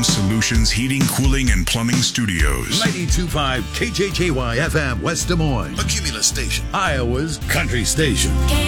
Solutions Heating, Cooling, and Plumbing Studios. 92.5 KJJY FM West Des Moines, a Cumulus station, Iowa's country station.